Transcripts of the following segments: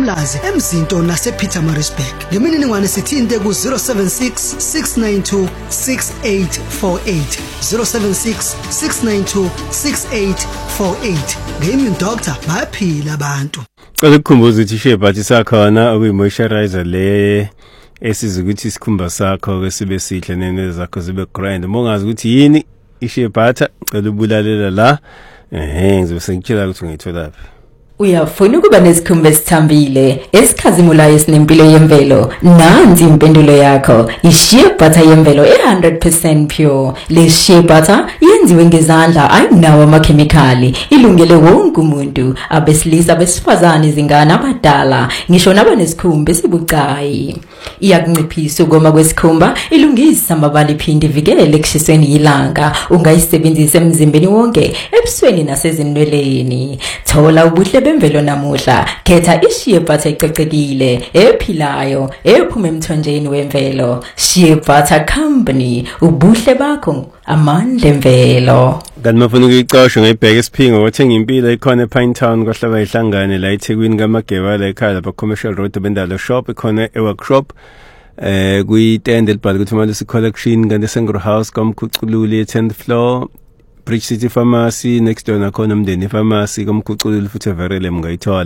Umlazi eMzinto nasePietermaritzburg. Ngemininingwane sithinte ku 076 692 6848 076 692 6848. Gaming Doctor bayaphila abantu. Cela ukukhumbuza ukuthi ishebhathi sakhona okuyi-moisturizer le esiza ukuthi isikhumba sakho ke sibe sihle neneze zakho zibe grand. Mongazi ukuthi yini ishebhatha, cela ubulalela la. Ngizobe sengitshela ukuthi ngiyitholaphi. Uyafuna ukuba nesikhumba esithambile, esikhazimulayo esinempilo yemvelo? Nansi impendulo yakho. I-shea butter yemvelo 100% pure. Le shea butter yenziwe ngezandla, ayinawo amakhemikhali, ilungele wonke umuntu, abesilisa, abesifazane, izingane, abadala, ngisho nabanesikhumba esibucayi. Iyakunciphisa ukoma kwesikhumba, ilungisa amabala, iphinde ivikele ekushisweni yilanga. Ungayisebenzisa emzimbeni wonke, ebusweni nasezinweleni. Thola ubuhle bemvelo namuhla. Khetha i-shea butter ecocekile, ephilayo, ephuma emthonjeni wemvelo. Shea Butter Company, ubuhle bakho, amandla emvelo. Kanti mafuna ukuyicosha ngayibheka esiphingo wathenga impilo ikhona ePinetown kwahlaba ihlangane la eThekwini kaMageba la ekhaya lapha Commercial Road Bendalo Shop ikhona eworkshop kuyitende libhala ukuthi Malusi Collection kanti eSengro House kaMkhucululi 10th floor Bridge City Pharmacy next door nakhona umndeni pharmacy kaMkhucululi futhi everele mngayithola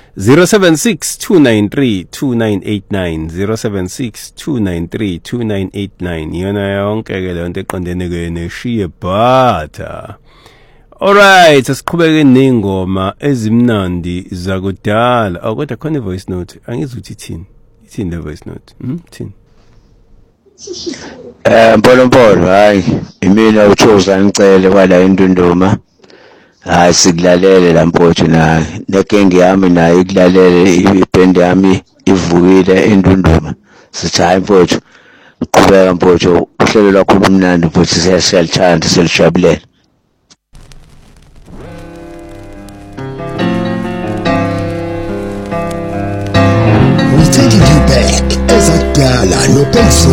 076-293-2989 076-293-2989 yona yonke ke lento eqondene ke ne-shea butter. Alright, asiqhubeke nengoma ezimnandi zakudala. Kodwa khona i-voice note angizuthi ithini le voice note thini Mpolo hayi imina uThoza ngicele kwala eNdunduma. Hayi sikulalele lampotho na negenge yami nayo ikulalele iband yami ivukile eNdunduma. Sithi hayi mfowethu uqhubeka mfowethu uhlelo lwakho lumnandi mfowethu siyalithanda selijabulela. We taking you back as a gala no